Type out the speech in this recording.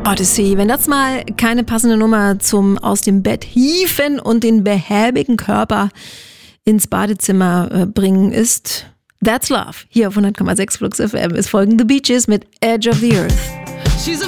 Odyssey. Wenn das mal keine passende Nummer zum aus dem Bett hieven und den behäbigen Körper ins Badezimmer bringen ist, that's love. Hier auf 100,6 Flux FM ist folgende Bee Gees mit Edge of the Earth. She's a